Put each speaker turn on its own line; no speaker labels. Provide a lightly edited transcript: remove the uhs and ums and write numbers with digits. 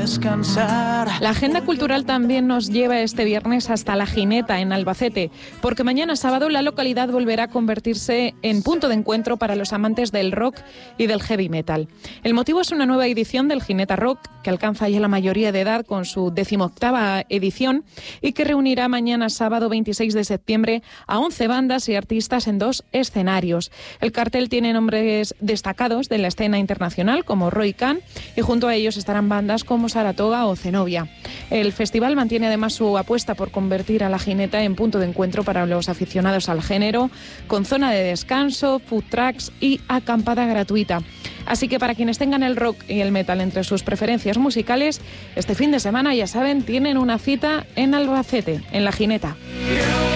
descansar.
La agenda cultural también nos lleva este viernes hasta La Gineta, en Albacete, porque mañana sábado la localidad volverá a convertirse en punto de encuentro para los amantes del rock y del heavy metal. El motivo es una nueva edición del Gineta Rock, que alcanza ya la mayoría de edad con su 18ª edición y que reunirá mañana sábado 26 de septiembre a 11 bandas y artistas en 2 escenarios. El cartel tiene nombres destacados de la escena internacional como Roy Khan y junto a ellos estarán bandas como Saratoga o Zenobia. El festival mantiene además su apuesta por convertir a La Gineta en punto de encuentro para los aficionados al género, con zona de descanso, food trucks y acampada gratuita. Así que para quienes tengan el rock y el metal entre sus preferencias musicales, este fin de semana, ya saben, tienen una cita en Albacete, en La Gineta.